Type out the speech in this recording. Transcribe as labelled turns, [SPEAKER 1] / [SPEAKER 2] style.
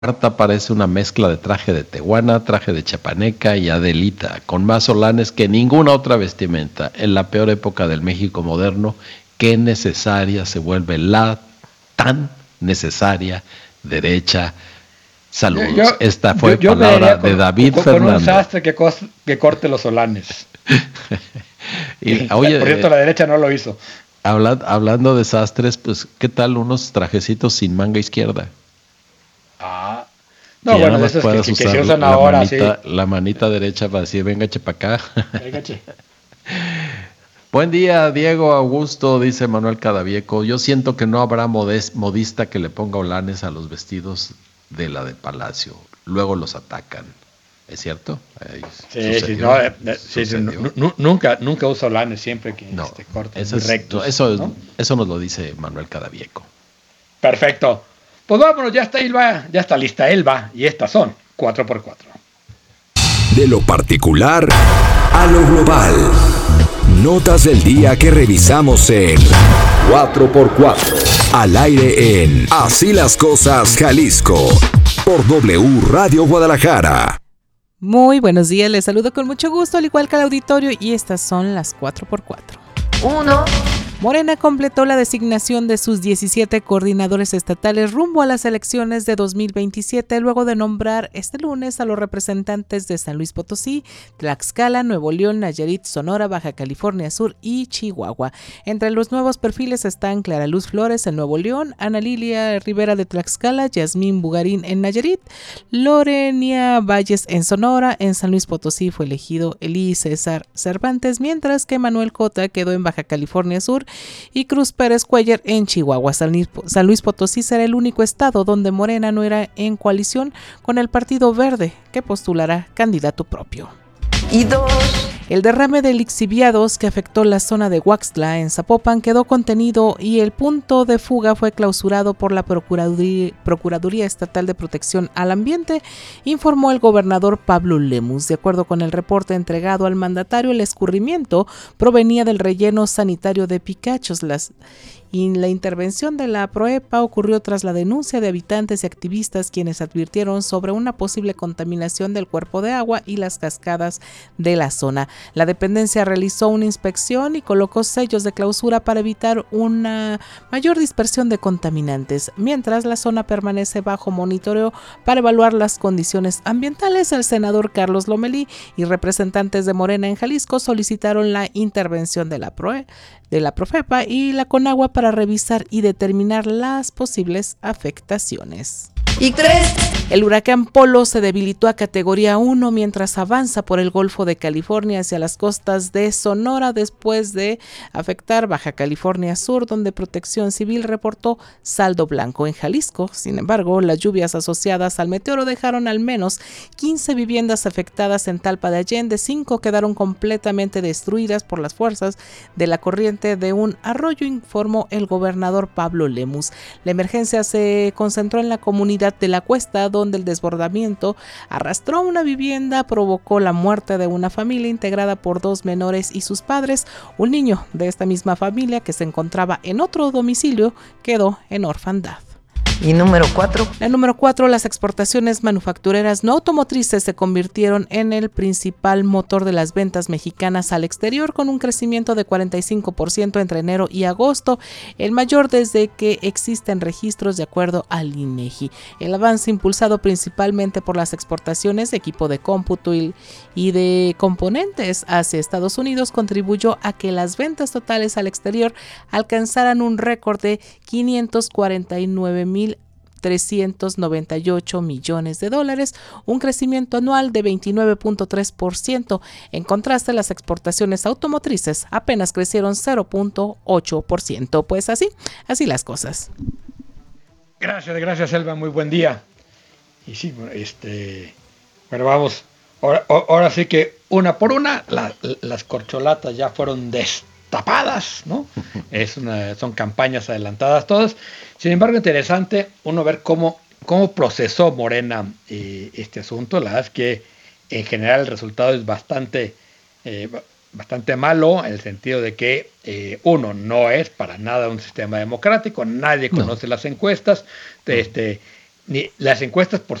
[SPEAKER 1] Marta parece una mezcla de traje de tehuana, traje de chapaneca y Adelita, con más solanes que ninguna otra vestimenta. En la peor época del México moderno, qué necesaria se vuelve la tan necesaria derecha.
[SPEAKER 2] Yo,
[SPEAKER 1] Saludos.
[SPEAKER 2] yo,
[SPEAKER 1] Esta
[SPEAKER 2] yo,
[SPEAKER 1] fue
[SPEAKER 2] yo me
[SPEAKER 1] palabra
[SPEAKER 2] iría
[SPEAKER 1] de
[SPEAKER 2] con,
[SPEAKER 1] David
[SPEAKER 2] con un
[SPEAKER 1] Fernando.
[SPEAKER 2] sastre que corte los solanes.
[SPEAKER 1] Y,
[SPEAKER 2] Por cierto, la derecha no lo hizo.
[SPEAKER 1] hablando de sastres, pues, ¿qué tal unos trajecitos sin manga izquierda?
[SPEAKER 2] Ah,
[SPEAKER 1] Que
[SPEAKER 2] no,
[SPEAKER 1] ya nada
[SPEAKER 2] bueno, de
[SPEAKER 1] más
[SPEAKER 2] esos que,
[SPEAKER 1] puedas
[SPEAKER 2] que, que se
[SPEAKER 1] usar
[SPEAKER 2] usan ahora, sí.
[SPEAKER 1] la manita derecha para decir, venga, para acá.
[SPEAKER 2] Venga, che.
[SPEAKER 1] Buen día, Diego Augusto, dice Manuel Cadavieco. Yo siento que no habrá modista que le ponga olanes a los vestidos de la de Palacio. Luego los atacan. ¿Es cierto? Ahí
[SPEAKER 2] Sí, sí, no,
[SPEAKER 1] sucedió.
[SPEAKER 2] sí, sí,
[SPEAKER 1] Sucedió.
[SPEAKER 2] nunca uso lanes, siempre que
[SPEAKER 1] No,
[SPEAKER 2] cortes
[SPEAKER 1] eso
[SPEAKER 2] muy
[SPEAKER 1] es, no,
[SPEAKER 2] rectos,
[SPEAKER 1] eso,
[SPEAKER 2] ¿no?
[SPEAKER 1] eso nos lo dice Manuel Cadavieco.
[SPEAKER 2] Perfecto. Pues vámonos, ya está Elba, ya está lista Elba, y estas son 4x4.
[SPEAKER 3] De lo particular a lo global. Notas del día que revisamos en 4x4. Al aire en Así las Cosas Jalisco. Por W Radio Guadalajara.
[SPEAKER 4] Muy buenos días, les saludo con mucho gusto, al igual que al auditorio, y estas son las 4x4.
[SPEAKER 5] 1.
[SPEAKER 4] Morena completó la designación de sus 17 coordinadores estatales rumbo a las elecciones de 2027, luego de nombrar este lunes a los representantes de San Luis Potosí, Tlaxcala, Nuevo León, Nayarit, Sonora, Baja California Sur y Chihuahua. Entre los nuevos perfiles están Clara Luz Flores en Nuevo León, Ana Lilia Rivera de Tlaxcala, Yasmín Bugarín en Nayarit, Lorenia Valles en Sonora. En San Luis Potosí fue elegido Elí César Cervantes, mientras que Manuel Cota quedó en Baja California Sur y Cruz Pérez Cuellar en Chihuahua. San Luis Potosí será el único estado donde Morena no era en coalición con el Partido Verde, que postulará candidato propio.
[SPEAKER 5] Y 2.
[SPEAKER 4] El derrame de lixiviados que afectó la zona de Huaxtla en Zapopan quedó contenido y el punto de fuga fue clausurado por la Procuraduría Estatal de Protección al Ambiente, informó el gobernador Pablo Lemus. De acuerdo con el reporte entregado al mandatario, el escurrimiento provenía del relleno sanitario de Picachos. Y la intervención de la PROEPA ocurrió tras la denuncia de habitantes y activistas quienes advirtieron sobre una posible contaminación del cuerpo de agua y las cascadas de la zona. La dependencia realizó una inspección y colocó sellos de clausura para evitar una mayor dispersión de contaminantes. Mientras la zona permanece bajo monitoreo para evaluar las condiciones ambientales, el senador Carlos Lomelí y representantes de Morena en Jalisco solicitaron la intervención de la Profepa y la Conagua para revisar y determinar las posibles afectaciones.
[SPEAKER 5] Y 3.
[SPEAKER 4] El huracán Polo se debilitó a categoría 1 mientras avanza por el Golfo de California hacia las costas de Sonora después de afectar Baja California Sur, donde Protección Civil reportó saldo blanco. En Jalisco, sin embargo, las lluvias asociadas al meteoro dejaron al menos 15 viviendas afectadas en Talpa de Allende. 5 quedaron completamente destruidas por las fuerzas de la corriente de un arroyo, informó el gobernador Pablo Lemus. La emergencia se concentró en la comunidad de La Cuesta, donde el desbordamiento arrastró una vivienda, provocó la muerte de una familia integrada por 2 menores y sus padres. Un niño de esta misma familia, que se encontraba en otro domicilio, quedó en orfandad.
[SPEAKER 5] Y número 4.
[SPEAKER 4] La número 4, las exportaciones manufactureras no automotrices se convirtieron en el principal motor de las ventas mexicanas al exterior, con un crecimiento de 45% entre enero y agosto, el mayor desde que existen registros de acuerdo al INEGI. El avance, impulsado principalmente por las exportaciones de equipo de cómputo y de componentes hacia Estados Unidos, contribuyó a que las ventas totales al exterior alcanzaran un récord de 549.398 millones de dólares, un crecimiento anual de 29.3%. En contraste, las exportaciones automotrices apenas crecieron 0.8%. Pues así las cosas.
[SPEAKER 2] Gracias, Elba, muy buen día. Y sí, bueno, vamos. Ahora sí que una por una, las corcholatas ya fueron destapadas, ¿no? Son campañas adelantadas todas. Sin embargo, interesante uno ver cómo procesó Morena este asunto. La verdad es que en general el resultado es bastante malo, en el sentido de que uno, no es para nada un sistema democrático, nadie conoce las encuestas, ni las encuestas, por